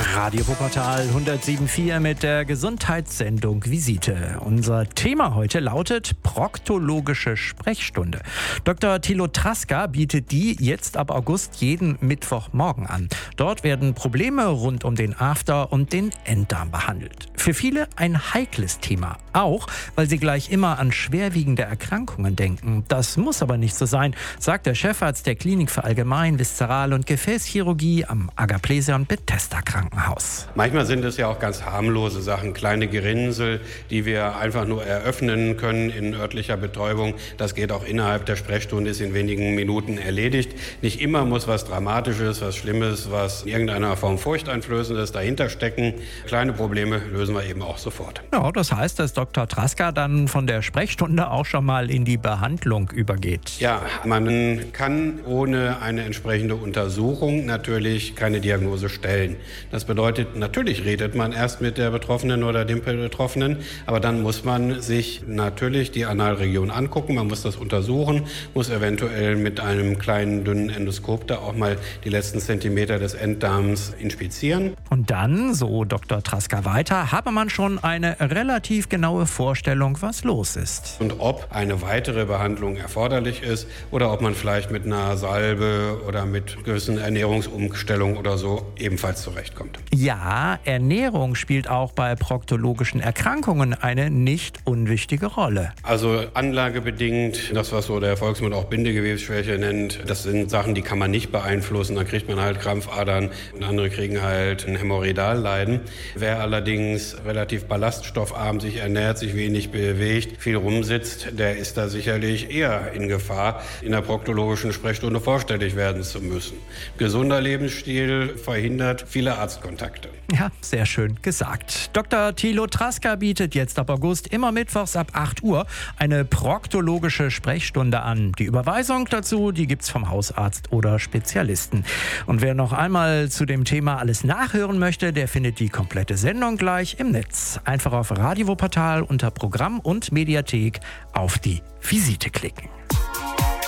Radio Wuppertal 107.4 mit der Gesundheitssendung Visite. Unser Thema heute lautet proktologische Sprechstunde. Dr. Thilo Traska bietet die jetzt ab August jeden Mittwochmorgen an. Dort werden Probleme rund um den After- und den Enddarm behandelt. Für viele ein heikles Thema, auch weil sie gleich immer an schwerwiegende Erkrankungen denken. Das muss aber nicht so sein, sagt der Chefarzt der Klinik für Allgemein-, Viszeral- und Gefäßchirurgie am Agathlesion Bethesda Krankenhaus. Manchmal sind es ja auch ganz harmlose Sachen, kleine Gerinnsel, die wir einfach nur eröffnen können in örtlicher Betäubung. Das geht auch innerhalb der Sprechstunde, ist in wenigen Minuten erledigt. Nicht immer muss was Dramatisches, was Schlimmes, was in irgendeiner Form Furchteinflößendes dahinter stecken. Kleine Probleme lösen wir eben auch sofort. Ja, das heißt, dass Dr. Traska dann von der Sprechstunde auch schon mal in die Behandlung übergeht. Ja, man kann ohne eine entsprechende Untersuchung natürlich keine Diagnose stellen. Das bedeutet, natürlich redet man erst mit der Betroffenen oder dem Betroffenen, aber dann muss man sich natürlich die Analregion angucken, man muss das untersuchen, muss eventuell mit einem kleinen, dünnen Endoskop da auch mal die letzten Zentimeter des Enddarms inspizieren. Und dann, so Dr. Traska weiter, habe man schon eine relativ genaue Vorstellung, was los ist. Und ob eine weitere Behandlung erforderlich ist oder ob man vielleicht mit einer Salbe oder mit gewissen Ernährungsumstellungen oder so ebenfalls zurechtkommt. Ja, Ernährung spielt auch bei proktologischen Erkrankungen eine nicht unwichtige Rolle. Also anlagebedingt, das was so der Volksmund auch Bindegewebsschwäche nennt, das sind Sachen, die kann man nicht beeinflussen. Dann kriegt man halt Krampfadern und andere kriegen halt ein Hämorrhoidalleiden. Wer allerdings relativ ballaststoffarm sich ernährt, sich wenig bewegt, viel rumsitzt, der ist da sicherlich eher in Gefahr, in der proktologischen Sprechstunde vorstellig werden zu müssen. Gesunder Lebensstil verhindert viele Arztkontakte. Ja, sehr schön gesagt. Dr. Thilo Traska bietet jetzt ab August immer mittwochs ab 8 Uhr eine proktologische Sprechstunde an. Die Überweisung dazu, die gibt's vom Hausarzt oder Spezialisten. Und wer noch einmal zu dem Thema alles nachhören möchte, der findet die komplette Sendung gleich im Netz. Einfach auf Radio Wuppertal unter Programm und Mediathek auf die Visite klicken.